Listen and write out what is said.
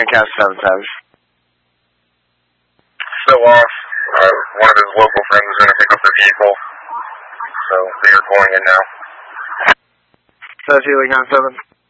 Cast 7 Savage. So off. One of his local friends is going to pick up the vehicle. So they are going in now. That's Helion 7.